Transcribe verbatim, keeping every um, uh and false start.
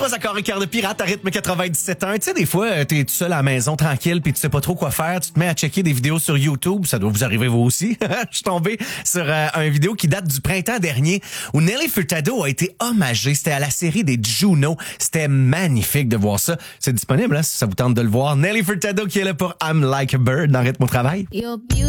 Trois accords et quart de pirate à rythme quatre-vingt-dix-sept ans. Tu sais, des fois, t'es tout seul à la maison, tranquille, puis tu sais pas trop quoi faire. Tu te mets à checker des vidéos sur YouTube. Ça doit vous arriver vous aussi. Je suis tombé sur euh, une vidéo qui date du printemps dernier où Nelly Furtado a été hommagée. C'était à la série des Juno. C'était magnifique de voir ça. C'est disponible, hein, si ça vous tente de le voir. Nelly Furtado qui est là pour I'm Like a Bird dans Rythme au travail. You're beautiful.